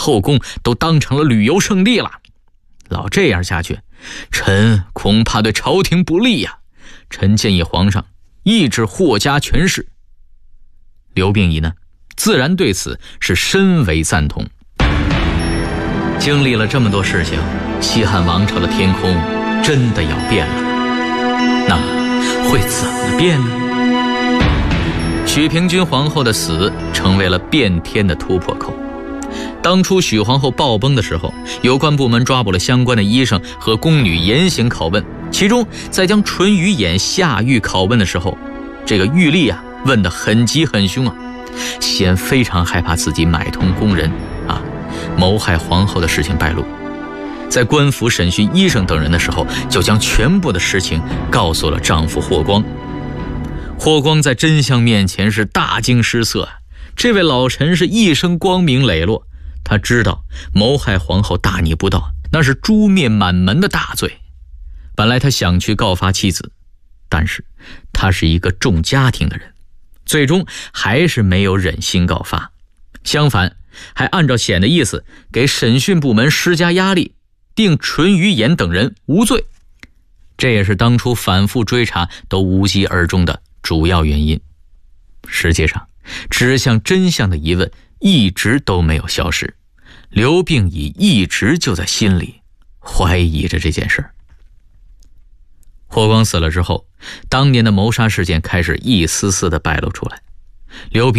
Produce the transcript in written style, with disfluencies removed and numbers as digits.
后宫都当成了旅游胜地了。老这样下去，臣恐怕对朝廷不利呀。臣建议皇上抑制霍家权势。刘病已呢，自然对此是深为赞同。经历了这么多事情，西汉王朝的天空真的要变了，那么会怎么变呢？许平君皇后的死成为了变天的突破口。当初许皇后暴崩的时候，有关部门抓捕了相关的医生和宫女严刑拷问，其中在将淳于衍下狱拷问的时候，这个狱吏问得很急很凶先非常害怕自己买通宫人谋害皇后的事情败露，在官府审讯医生等人的时候，就将全部的实情告诉了丈夫霍光。霍光在真相面前是大惊失色，这位老臣是一生光明磊落，他知道谋害皇后大逆不道，那是诛灭满门的大罪。本来他想去告发妻子，但是他是一个重家庭的人，最终还是没有忍心告发，相反还按照显的意思给审讯部门施加压力，定淳于衍等人无罪。这也是当初反复追查都无疾而终的主要原因。实际上，指向真相的疑问一直都没有消失，刘病已一直就在心里怀疑着这件事。霍光死了之后，当年的谋杀事件开始一丝丝的败露出来，刘病